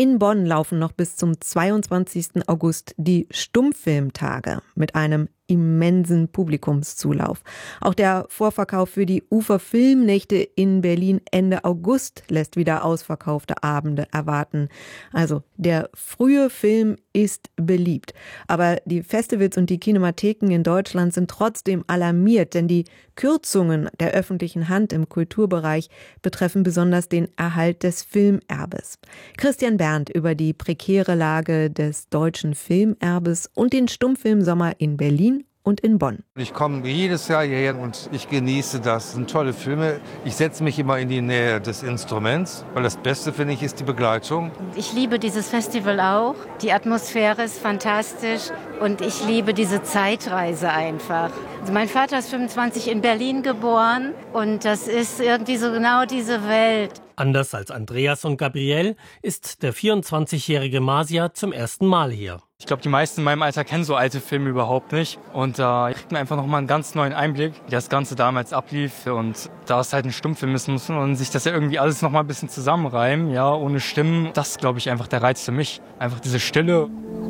In Bonn laufen noch bis zum 22. August die Stummfilmtage mit einem immensen Publikumszulauf. Auch der Vorverkauf für die Ufer-Filmnächte in Berlin Ende August lässt wieder ausverkaufte Abende erwarten. Also der frühe Film ist beliebt. Aber die Festivals und die Kinematheken in Deutschland sind trotzdem alarmiert, denn die Kürzungen der öffentlichen Hand im Kulturbereich betreffen besonders den Erhalt des Filmerbes. Christian Berndt über die prekäre Lage des deutschen Filmerbes und den Stummfilmsommer in Berlin und in Bonn. Ich komme jedes Jahr hierher und ich genieße das. Das sind tolle Filme. Ich setze mich immer in die Nähe des Instruments, weil das Beste, finde ich, ist die Begleitung. Ich liebe dieses Festival auch. Die Atmosphäre ist fantastisch und ich liebe diese Zeitreise einfach. Also mein Vater ist 25 in Berlin geboren und das ist irgendwie so genau diese Welt. Anders als Andreas und Gabrielle ist der 24-jährige Masia zum ersten Mal hier. Ich glaube, die meisten in meinem Alter kennen so alte Filme überhaupt nicht. Und da kriegt man einfach nochmal einen ganz neuen Einblick, wie das Ganze damals ablief. Und da es halt ein Stummfilm ist, muss man sich das ja irgendwie alles nochmal ein bisschen zusammenreimen, ja, ohne Stimmen. Das ist, glaube ich, einfach der Reiz für mich. Einfach diese Stille.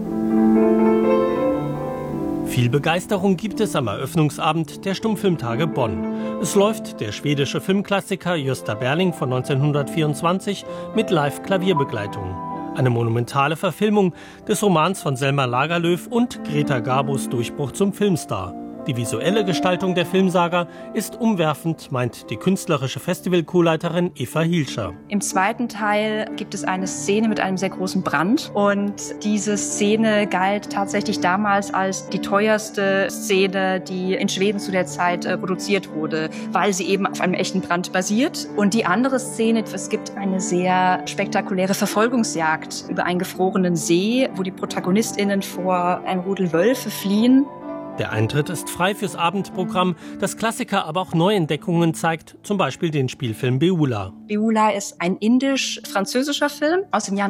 Viel Begeisterung gibt es am Eröffnungsabend der Stummfilmtage Bonn. Es läuft der schwedische Filmklassiker Gösta Berling von 1924 mit Live-Klavierbegleitung. Eine monumentale Verfilmung des Romans von Selma Lagerlöf und Greta Garbos Durchbruch zum Filmstar. Die visuelle Gestaltung der Filmsaga ist umwerfend, meint die künstlerische Festival-Co-Leiterin Eva Hielscher. Im zweiten Teil gibt es eine Szene mit einem sehr großen Brand. Und diese Szene galt tatsächlich damals als die teuerste Szene, die in Schweden zu der Zeit produziert wurde, weil sie eben auf einem echten Brand basiert. Und die andere Szene, es gibt eine sehr spektakuläre Verfolgungsjagd über einen gefrorenen See, wo die ProtagonistInnen vor einem Rudel Wölfe fliehen. Der Eintritt ist frei fürs Abendprogramm, das Klassiker aber auch Neuentdeckungen zeigt, zum Beispiel den Spielfilm Beula. Beula ist ein indisch-französischer Film aus dem Jahr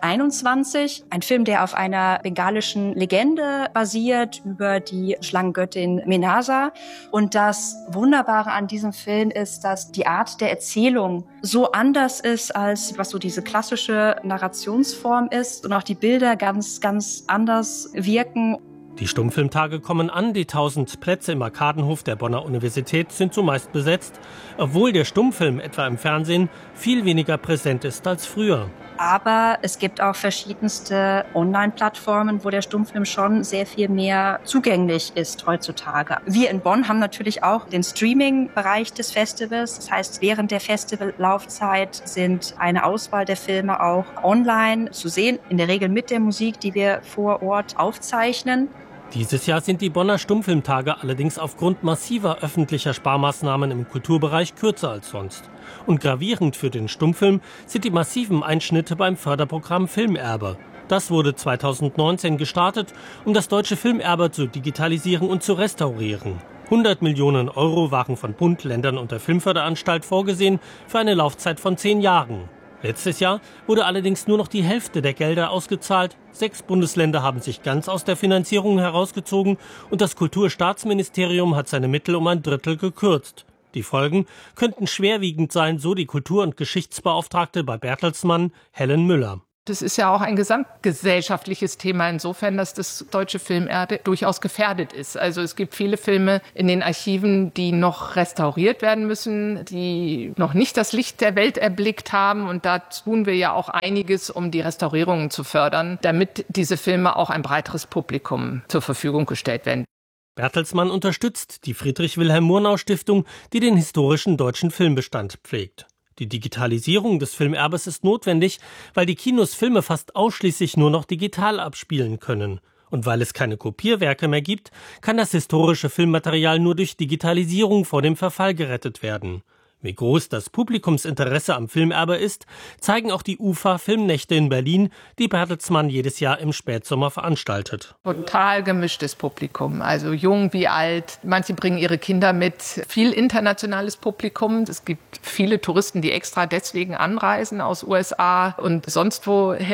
1921. Ein Film, der auf einer bengalischen Legende basiert über die Schlangengöttin Menasa. Und das Wunderbare an diesem Film ist, dass die Art der Erzählung so anders ist, als was so diese klassische Narrationsform ist. Und auch die Bilder ganz, ganz anders wirken. Die Stummfilmtage kommen an, die 1000 Plätze im Arkadenhof der Bonner Universität sind zumeist besetzt, obwohl der Stummfilm etwa im Fernsehen viel weniger präsent ist als früher. Aber es gibt auch verschiedenste Online-Plattformen, wo der Stummfilm schon sehr viel mehr zugänglich ist heutzutage. Wir in Bonn haben natürlich auch den Streaming-Bereich des Festivals. Das heißt, während der Festivallaufzeit sind eine Auswahl der Filme auch online zu sehen, in der Regel mit der Musik, die wir vor Ort aufzeichnen. Dieses Jahr sind die Bonner Stummfilmtage allerdings aufgrund massiver öffentlicher Sparmaßnahmen im Kulturbereich kürzer als sonst. Und gravierend für den Stummfilm sind die massiven Einschnitte beim Förderprogramm Filmerbe. Das wurde 2019 gestartet, um das deutsche Filmerbe zu digitalisieren und zu restaurieren. 100 Millionen Euro waren von Bund, Ländern und der Filmförderanstalt vorgesehen für eine Laufzeit von 10 Jahren. Letztes Jahr wurde allerdings nur noch die Hälfte der Gelder ausgezahlt. 6 Bundesländer haben sich ganz aus der Finanzierung herausgezogen und das Kulturstaatsministerium hat seine Mittel um ein Drittel gekürzt. Die Folgen könnten schwerwiegend sein, so die Kultur- und Geschichtsbeauftragte bei Bertelsmann, Helen Müller. Das ist ja auch ein gesamtgesellschaftliches Thema insofern, dass das deutsche Filmerbe durchaus gefährdet ist. Also es gibt viele Filme in den Archiven, die noch restauriert werden müssen, die noch nicht das Licht der Welt erblickt haben. Und da tun wir ja auch einiges, um die Restaurierungen zu fördern, damit diese Filme auch ein breiteres Publikum zur Verfügung gestellt werden. Bertelsmann unterstützt die Friedrich-Wilhelm-Murnau-Stiftung, die den historischen deutschen Filmbestand pflegt. Die Digitalisierung des Filmerbes ist notwendig, weil die Kinos Filme fast ausschließlich nur noch digital abspielen können. Und weil es keine Kopierwerke mehr gibt, kann das historische Filmmaterial nur durch Digitalisierung vor dem Verfall gerettet werden. Wie groß das Publikumsinteresse am Filmerbe ist, zeigen auch die UFA-Filmnächte in Berlin, die Bertelsmann jedes Jahr im Spätsommer veranstaltet. Total gemischtes Publikum, also jung wie alt. Manche bringen ihre Kinder mit. Viel internationales Publikum. Es gibt viele Touristen, die extra deswegen anreisen aus USA und sonst woher.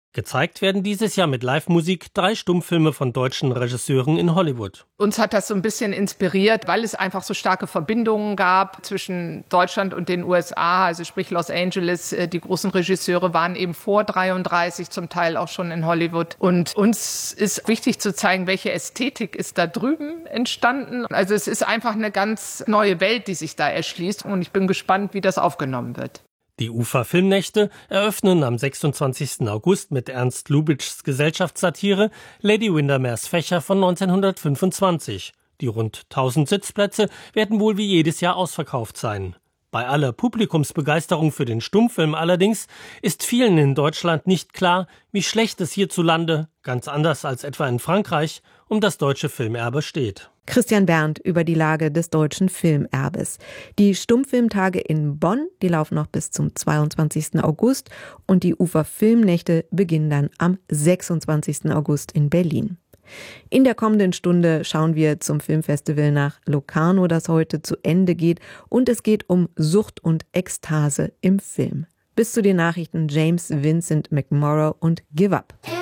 Gezeigt werden dieses Jahr mit Live-Musik 3 Stummfilme von deutschen Regisseuren in Hollywood. Uns hat das so ein bisschen inspiriert, weil es einfach so starke Verbindungen gab zwischen Deutschland und den USA, also sprich Los Angeles. Die großen Regisseure waren eben vor 1933 zum Teil auch schon in Hollywood. Und uns ist wichtig zu zeigen, welche Ästhetik ist da drüben entstanden. Also es ist einfach eine ganz neue Welt, die sich da erschließt. Und ich bin gespannt, wie das aufgenommen wird. Die Ufer-Filmnächte eröffnen am 26. August mit Ernst Lubitschs Gesellschaftssatire Lady Windermere's Fächer von 1925. Die rund 1000 Sitzplätze werden wohl wie jedes Jahr ausverkauft sein. Bei aller Publikumsbegeisterung für den Stummfilm allerdings ist vielen in Deutschland nicht klar, wie schlecht es hierzulande, ganz anders als etwa in Frankreich, um das deutsche Filmerbe steht. Christian Berndt über die Lage des deutschen Filmerbes. Die Stummfilmtage in Bonn, die laufen noch bis zum 22. August und die Ufer-Filmnächte beginnen dann am 26. August in Berlin. In der kommenden Stunde schauen wir zum Filmfestival nach Locarno, das heute zu Ende geht, und es geht um Sucht und Ekstase im Film. Bis zu den Nachrichten James Vincent McMorrow und Give Up.